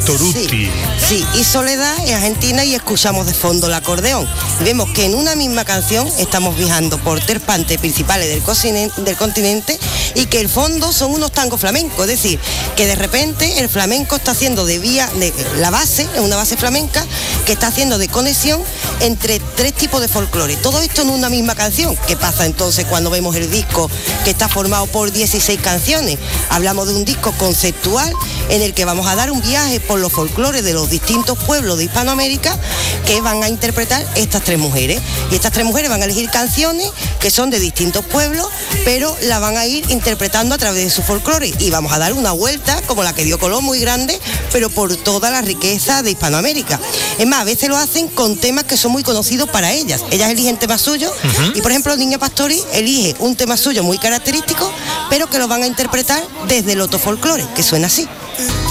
Torutti. Sí, y Soledad es argentina y escuchamos de fondo el acordeón. Y vemos que en una misma canción estamos viajando por tres partes principales del continente y que el fondo son unos tangos flamencos, es decir, que de repente el flamenco está haciendo de la base, es una base flamenca que está haciendo de conexión entre tres tipos de folclore. Todo esto en una misma canción. ¿Qué pasa entonces cuando vemos el disco que está formado por 16 canciones? Hablamos de un disco conceptual en el que vamos a dar un viaje por los folclores de los distintos pueblos de Hispanoamérica que van a interpretar estas tres mujeres. Y estas tres mujeres van a elegir canciones que son de distintos pueblos, pero la van a ir interpretando a través de su folclore. Y vamos a dar una vuelta, como la que dio Colón, muy grande, pero por toda la riqueza de Hispanoamérica. Es más, a veces lo hacen con temas que son muy conocidos para ellas. Ellas eligen temas suyos y, por ejemplo, Niña Pastori elige un tema suyo muy característico, pero que lo van a interpretar desde el otro folclore, que suena así.